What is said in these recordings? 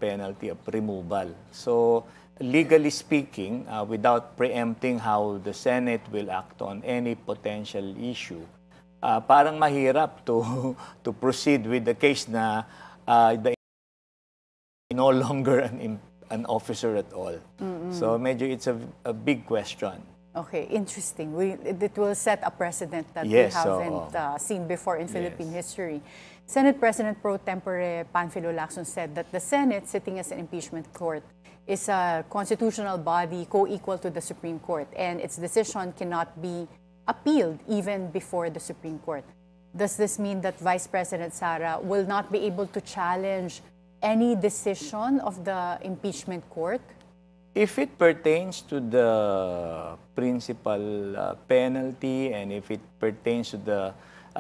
penalty of removal. So, legally speaking, without preempting how the Senate will act on any potential issue, parang mahirap to to proceed with the case na the no longer an officer at all. So medyo it's a big question. Okay, interesting. It will set a precedent that Yes, we haven't seen before in Philippine Yes. history. Senate President Pro Tempore Panfilo Lacson said that the Senate, sitting as an impeachment court, is a constitutional body co-equal to the Supreme Court, and its decision cannot be appealed even before the Supreme Court. Does this mean that Vice President Sara will not be able to challenge any decision of the impeachment court? If it pertains to the principal penalty and if it pertains to the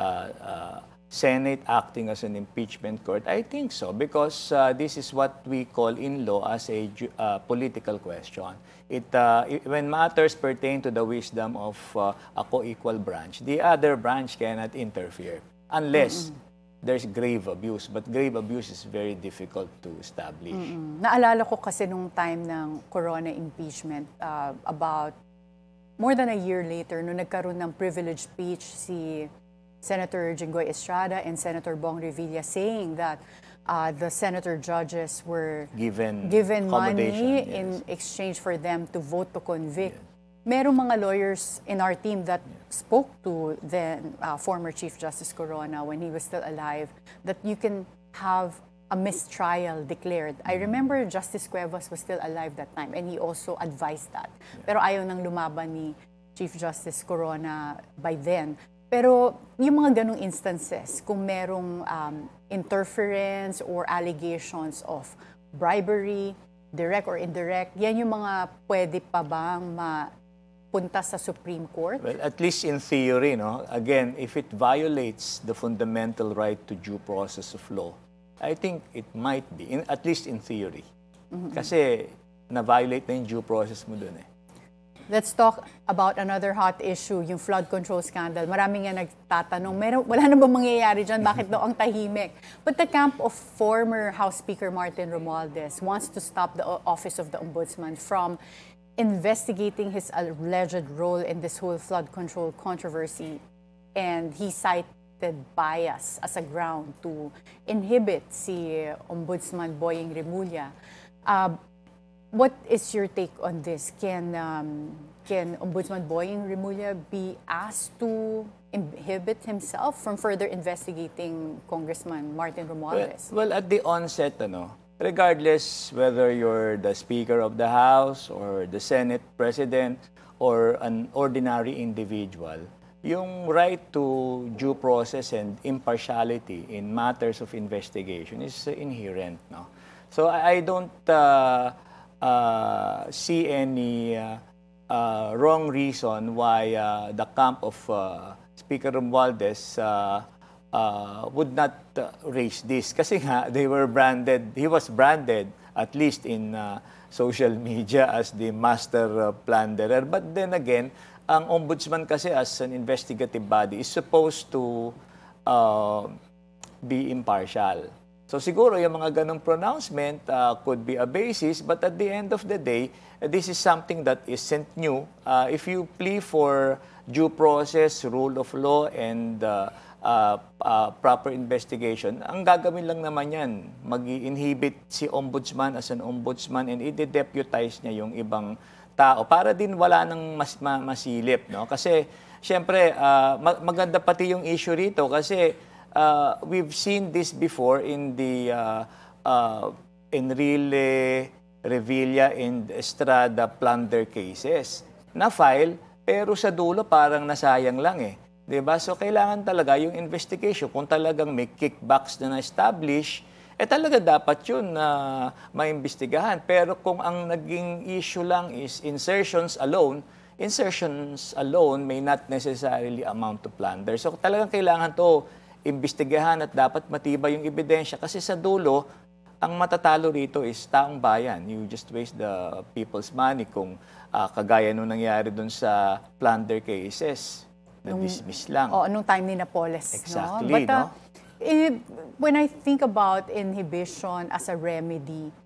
Senate acting as an impeachment court, I think so, because this is what we call in law as a political question. When matters pertain to the wisdom of a co-equal branch, the other branch cannot interfere unless there's grave abuse. But grave abuse is very difficult to establish. Naalala ko kasi nung time ng Corona impeachment, about more than a year later, nung nagkaroon ng privileged speech si Senator Jinggoy Estrada and Senator Bong Revilla saying that the senator judges were given money in exchange for them to vote to convict. Merong mga lawyers in our team that spoke to the former Chief Justice Corona when he was still alive, that you can have a mistrial declared. I remember Justice Cuevas was still alive that time and he also advised that. Pero ayaw nang lumaban ni Chief Justice Corona by then. Pero yung mga ganong instances, kung merong interference or allegations of bribery, direct or indirect, yan yung mga pwede pa bang mapunta sa Supreme Court? Well, at least in theory, no? Again, if it violates the fundamental right to due process of law, I think it might be, at least in theory. Kasi na-violate na yung due process mo dun eh. Let's talk about another hot issue, yung flood control scandal. Maraming nga nagtatanong, wala na ba mangyayari dyan? Bakit daw ang tahimik? But the camp of former House Speaker Martin Romualdez wants to stop the Office of the Ombudsman from investigating his alleged role in this whole flood control controversy. And he cited bias as a ground to inhibit si Ombudsman Boying Remulla. What is your take on this? Can Ombudsman Boying Remulla be asked to inhibit himself from further investigating Congressman Martin Romualdez? Well, at the onset, regardless whether you're the Speaker of the House or the Senate President or an ordinary individual, yung right to due process and impartiality in matters of investigation is inherent. No? So I don't see any wrong reason why the camp of Speaker Romualdez would not raise this. Kasi nga, he was branded, at least in social media, as the master plunderer. But then again, ang ombudsman kasi as an investigative body is supposed to be impartial. So siguro yung mga ganong pronouncement could be a basis, but at the end of the day, this is something that isn't new. If you plea for due process, rule of law, and proper investigation, ang gagawin lang naman yan, mag-inhibit si ombudsman as an ombudsman and i-deputize niya yung ibang tao para din wala nang masilip. No? Kasi, syempre, maganda pati yung issue rito kasi we've seen this before in the Enrile, Revilla, and Estrada plunder cases. Na-file, pero sa dulo parang nasayang lang eh. Diba? So, kailangan talaga yung investigation. Kung talagang may kickbacks na na-establish, talaga dapat yun na maimbestigahan. Pero kung ang naging issue lang is insertions alone may not necessarily amount to plunder. So, talagang kailangan to imbestigahan at dapat matibay yung ebidensya kasi sa dulo, ang matatalo rito is taong bayan. You just waste the people's money kung kagaya nung nangyari dun sa plunder cases. Na-dismiss lang. Nung time ni Napoles. Exactly, no? But, when I think about inhibition as a remedy,